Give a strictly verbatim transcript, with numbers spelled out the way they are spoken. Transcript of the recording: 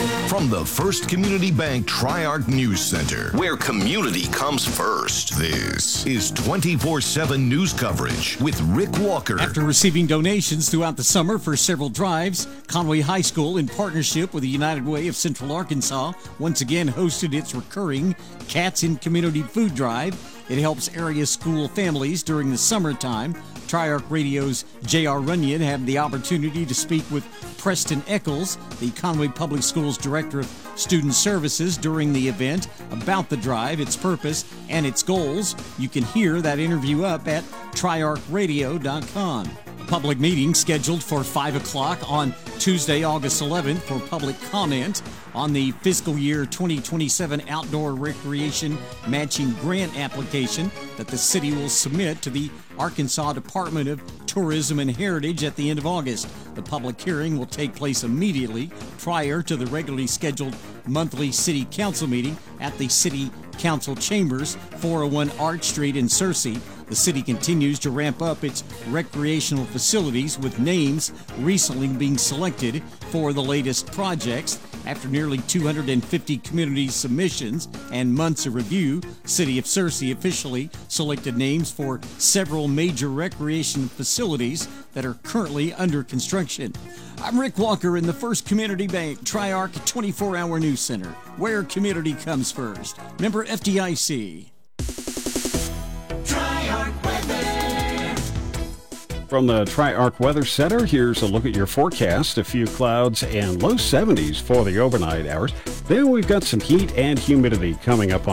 From the First Community Bank Tri-Arc News Center, where community comes first, this is twenty-four seven news coverage with Rick Walker. After receiving donations throughout the summer for several drives, Conway High School, in partnership with the United Way of Central Arkansas, once again hosted its recurring Cats in Community Food Drive. It helps area school families during the summertime. Tri-Arc Radio's J R. Runyon had the opportunity to speak with Preston Eccles, the Conway Public Schools Director of Student Services, during the event about the drive, its purpose, and its goals. You can hear that interview up at tri arc radio dot com. A public meeting scheduled for five o'clock on Tuesday, August eleventh for public comment on the fiscal year twenty twenty-seven outdoor recreation matching grant application that the city will submit to the Arkansas Department of Tourism and Heritage at the end of August. The public hearing will take place immediately prior to the regularly scheduled monthly city council meeting at the City Council Chambers, four oh one Arch Street in Searcy. The city continues to ramp up its recreational facilities, with names recently being selected for the latest projects. After nearly two hundred fifty community submissions and months of review, City of Searcy officially selected names for several major recreation facilities that are currently under construction. I'm Rick Walker in the First Community Bank Tri-Arc twenty-four hour News Center, where community comes first. Member F D I C. From the Tri-Arc Weather Center, here's a look at your forecast. A few clouds and low seventies for the overnight hours. Then we've got some heat and humidity coming up on